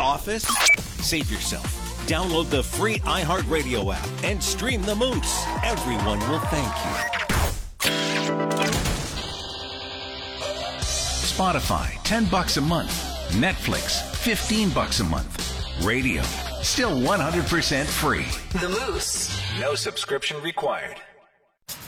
office? Save yourself. Download the free iHeartRadio app and stream the Moose. Everyone will thank you. Spotify, $10 a month. Netflix, $15 a month. Radio, still 100% free. The Moose. No subscription required.